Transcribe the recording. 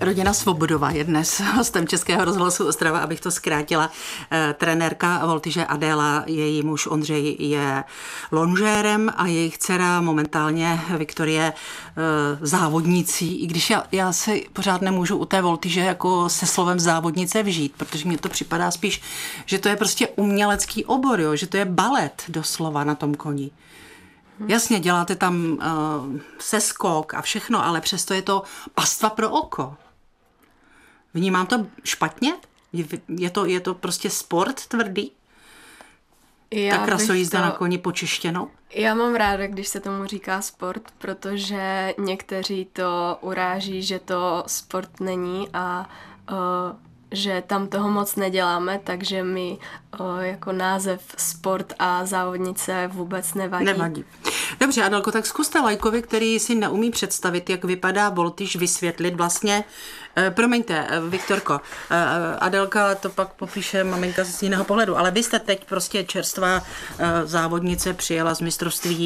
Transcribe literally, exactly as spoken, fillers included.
Rodina Svobodová je dnes hostem Českého rozhlasu Ostrava, abych to zkrátila. E, trenérka voltyže Adéla, její muž Ondřej je lonžérem a jejich dcera momentálně Viktorie e, závodnicí, i když já, já si pořád nemůžu u té voltyže jako se slovem závodnice vžít, protože mně to připadá spíš, že to je prostě umělecký obor, jo? Že to je balet doslova na tom koni. Jasně, děláte tam uh, seskok a všechno, ale přesto je to pastva pro oko. Vnímám to špatně? Je, je, to, je to prostě sport tvrdý? Já Ta krasojízda to... na koni počištěnou? Já mám ráda, když se tomu říká sport, protože někteří to uráží, že to sport není a uh, že tam toho moc neděláme, takže mi o, jako název sport a závodnice vůbec nevadí. Nevadí. Dobře, Adelko, tak zkuste lajkovi, který si neumí představit, jak vypadá voltyž, vysvětlit vlastně. E, promiňte, Viktorko, e, Adelka to pak popíše maminka z jiného pohledu, ale vy jste teď prostě čerstvá e, závodnice, přijela z mistrovství